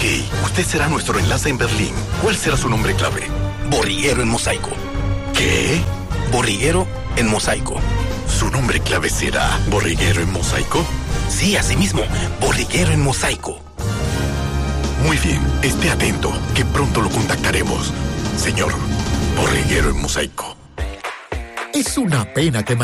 usted será nuestro enlace en Berlín. ¿Cuál será su nombre clave? Borriguero en mosaico. ¿Qué? Borriguero en mosaico. ¿Su nombre clave será Borriguero en mosaico? Sí, así mismo, Borriguero en mosaico. Muy bien, esté atento, que pronto lo contactaremos. Señor, Borriguero en mosaico. Es una pena que